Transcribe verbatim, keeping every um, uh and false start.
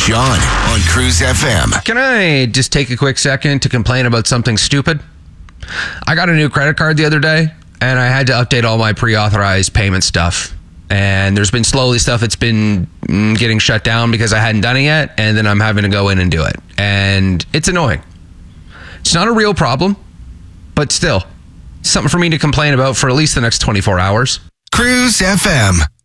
John on Cruise F M. Can I just take a quick second to complain about something stupid? I got a new credit card the other day, and I had to update all my pre-authorized payment stuff. And there's been slowly stuff that's been getting shut down because I hadn't done it yet, and then I'm having to go in and do it. And it's annoying. It's not a real problem, but still, something for me to complain about for at least the next twenty-four hours. Cruise F M.